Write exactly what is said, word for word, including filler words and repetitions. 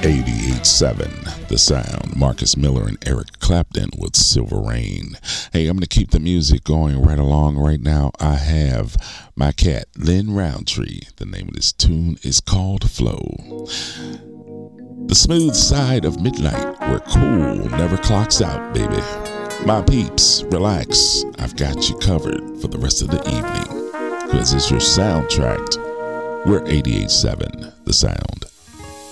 eighty-eight seven The Sound. Marcus Miller and Eric Clapton with Silver Rain. Hey, I'm going to keep the music going right along right now. I have my cat, Lynn Roundtree. The name of this tune is called Flow. The smooth side of midnight where cool never clocks out, baby. My peeps, relax. I've got you covered for the rest of the evening. Because it's your soundtrack. We're eighty-eight seven The Sound.